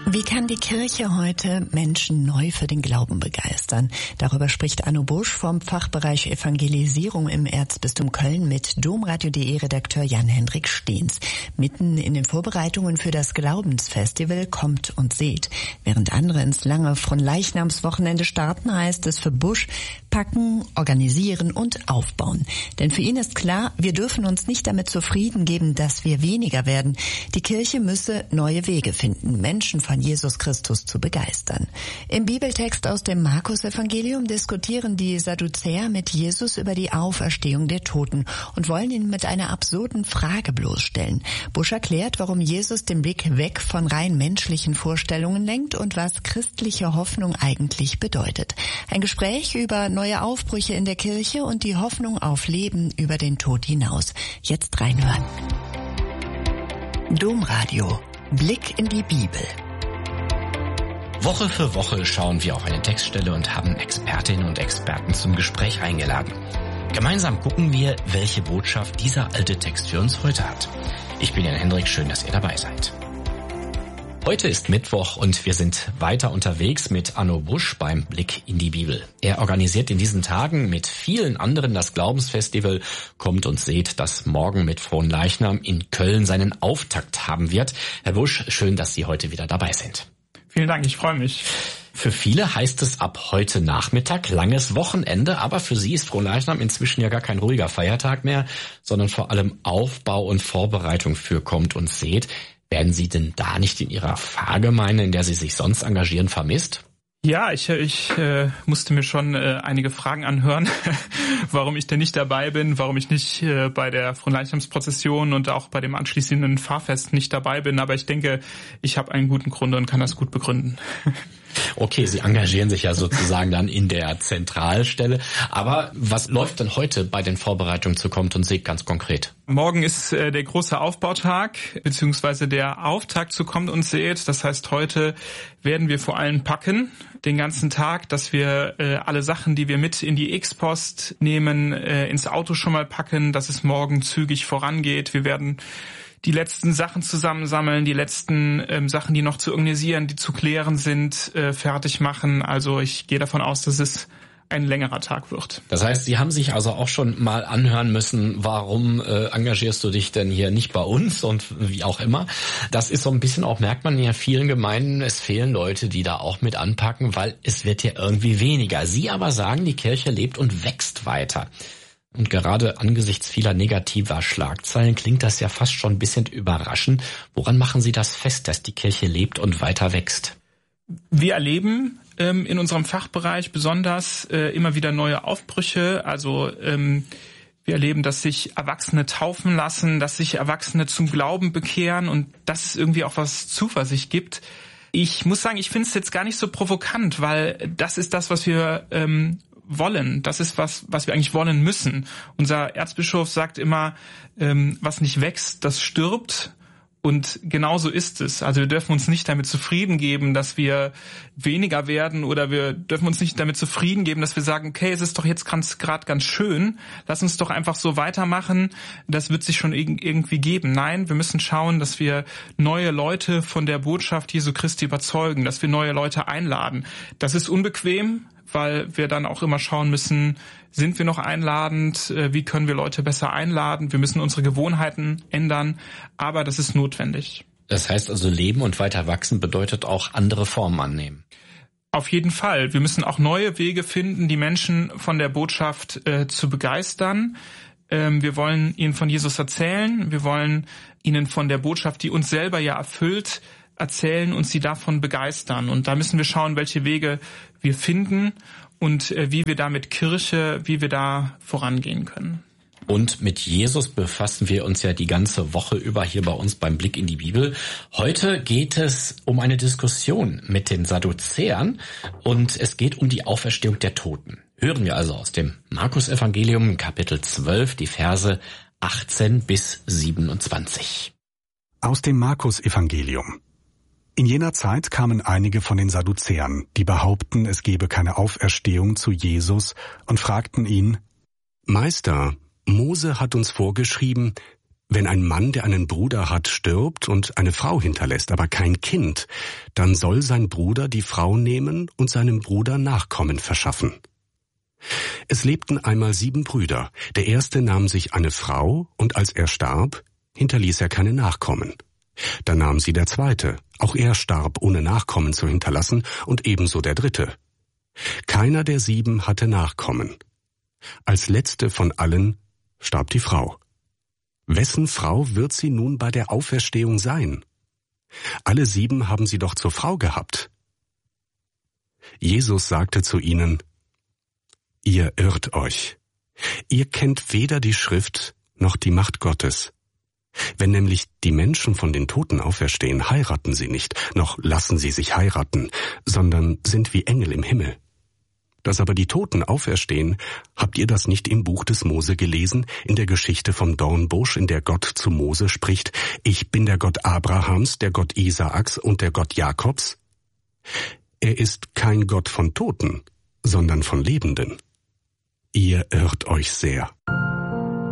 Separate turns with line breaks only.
Wie kann die Kirche heute Menschen neu für den Glauben begeistern? Darüber spricht Anno Busch vom Fachbereich Evangelisierung im Erzbistum Köln mit Domradio.de-Redakteur Jan-Hendrik Stehns. Mitten in den Vorbereitungen für das Glaubensfestival Kommt und Seht. Während andere ins lange Fronleichnamswochenende starten, heißt es für Busch: packen, organisieren und aufbauen. Denn für ihn ist klar, wir dürfen uns nicht damit zufrieden geben, dass wir weniger werden. Die Kirche müsse neue Wege finden, Menschen von Jesus Christus zu begeistern. Im Bibeltext aus dem Markus-Evangelium diskutieren die Sadduzäer mit Jesus über die Auferstehung der Toten und wollen ihn mit einer absurden Frage bloßstellen. Busch erklärt, warum Jesus den Blick weg von rein menschlichen Vorstellungen lenkt und was christliche Hoffnung eigentlich bedeutet. Ein Gespräch über neue Aufbrüche in der Kirche und die Hoffnung auf Leben über den Tod hinaus. Jetzt reinhören. Domradio. Blick in die Bibel.
Woche für Woche schauen wir auf eine Textstelle und haben Expertinnen und Experten zum Gespräch eingeladen. Gemeinsam gucken wir, welche Botschaft dieser alte Text für uns heute hat. Ich bin Jan-Hendrik, schön, dass ihr dabei seid. Heute ist Mittwoch und wir sind weiter unterwegs mit Anno Busch beim Blick in die Bibel. Er organisiert in diesen Tagen mit vielen anderen das Glaubensfestival Kommt und Seht, das morgen mit Fronleichnam in Köln seinen Auftakt haben wird. Herr Busch, schön, dass Sie heute wieder dabei sind.
Vielen Dank, ich freue mich.
Für viele heißt es ab heute Nachmittag langes Wochenende, aber für Sie ist Fronleichnam inzwischen ja gar kein ruhiger Feiertag mehr, sondern vor allem Aufbau und Vorbereitung für Kommt und Seht. Werden Sie denn da nicht in Ihrer Pfarrgemeinde, in der Sie sich sonst engagieren, vermisst?
Ja, ich musste mir schon einige Fragen anhören, warum ich denn nicht dabei bin, warum ich nicht bei der Fronleichnamsprozession und auch bei dem anschließenden Pfarrfest nicht dabei bin. Aber ich denke, ich habe einen guten Grund und kann das gut begründen.
Okay, Sie engagieren sich ja sozusagen dann in der Zentralstelle. Aber was läuft denn heute bei den Vorbereitungen zu Kommt und Seht ganz konkret?
Morgen ist der große Aufbautag, beziehungsweise der Auftakt zu Kommt und Seht. Das heißt, heute werden wir vor allem packen, den ganzen Tag, dass wir alle Sachen, die wir mit in die X-Post nehmen, ins Auto schon mal packen, dass es morgen zügig vorangeht. Wir werden die letzten Sachen zusammensammeln, die letzten Sachen, die noch zu organisieren, die zu klären sind, fertig machen. Also ich gehe davon aus, dass es ein längerer Tag wird.
Das heißt, Sie haben sich also auch schon mal anhören müssen, warum engagierst du dich denn hier nicht bei uns und wie auch immer. Das ist so ein bisschen auch, merkt man in vielen Gemeinden, es fehlen Leute, die da auch mit anpacken, weil es wird ja irgendwie weniger. Sie aber sagen, die Kirche lebt und wächst weiter. Und gerade angesichts vieler negativer Schlagzeilen klingt das ja fast schon ein bisschen überraschend. Woran machen Sie das fest, dass die Kirche lebt und weiter wächst?
Wir erleben in unserem Fachbereich besonders immer wieder neue Aufbrüche. Also wir erleben, dass sich Erwachsene taufen lassen, dass sich Erwachsene zum Glauben bekehren und dass es irgendwie auch was Zuversicht gibt. Ich muss sagen, ich finde es jetzt gar nicht so provokant, weil das ist das, was wir wollen. Das ist was wir eigentlich wollen müssen. Unser Erzbischof sagt immer, was nicht wächst, das stirbt. Und genauso ist es. Also wir dürfen uns nicht damit zufrieden geben, dass wir weniger werden, oder wir dürfen uns nicht damit zufrieden geben, dass wir sagen, okay, es ist doch jetzt gerade ganz schön, lass uns doch einfach so weitermachen, das wird sich schon irgendwie geben. Nein, wir müssen schauen, dass wir neue Leute von der Botschaft Jesu Christi überzeugen, dass wir neue Leute einladen. Das ist unbequem, weil wir dann auch immer schauen müssen, sind wir noch einladend, wie können wir Leute besser einladen, wir müssen unsere Gewohnheiten ändern, aber das ist notwendig.
Das heißt also, leben und weiter wachsen bedeutet auch andere Formen annehmen.
Auf jeden Fall. Wir müssen auch neue Wege finden, die Menschen von der Botschaft zu begeistern. Wir wollen ihnen von Jesus erzählen, wir wollen ihnen von der Botschaft, die uns selber ja erfüllt, erzählen und sie davon begeistern. Und da müssen wir schauen, welche Wege wir finden und wie wir da mit Kirche, wie wir da vorangehen können.
Und mit Jesus befassen wir uns ja die ganze Woche über hier bei uns beim Blick in die Bibel. Heute geht es um eine Diskussion mit den Sadduzäern und es geht um die Auferstehung der Toten. Hören wir also aus dem Markus-Evangelium, Kapitel 12, die Verse 18 bis 27.
Aus dem Markus-Evangelium. In jener Zeit kamen einige von den Sadduzäern, die behaupten, es gebe keine Auferstehung, zu Jesus und fragten ihn: Meister, Mose hat uns vorgeschrieben, Wenn ein Mann, der einen Bruder hat, stirbt und eine Frau hinterlässt, aber kein Kind, dann soll sein Bruder die Frau nehmen und seinem Bruder Nachkommen verschaffen. Es lebten einmal 7 Brüder. Der erste nahm sich eine Frau, und als er starb, hinterließ er keine Nachkommen. Da nahm sie der zweite. Auch er starb, ohne Nachkommen zu hinterlassen, und ebenso der dritte. Keiner der 7 hatte Nachkommen. Als letzte von allen starb die Frau. Wessen Frau wird sie nun bei der Auferstehung sein? Alle 7 haben sie doch zur Frau gehabt. Jesus sagte zu ihnen: Ihr irrt euch. Ihr kennt weder die Schrift noch die Macht Gottes. Wenn nämlich die Menschen von den Toten auferstehen, heiraten sie nicht, noch lassen sie sich heiraten, sondern sind wie Engel im Himmel. Dass aber die Toten auferstehen, habt ihr das nicht im Buch des Mose gelesen, in der Geschichte vom Dornbusch, in der Gott zu Mose spricht: Ich bin der Gott Abrahams, der Gott Isaaks und der Gott Jakobs? Er ist kein Gott von Toten, sondern von Lebenden. Ihr irrt euch sehr.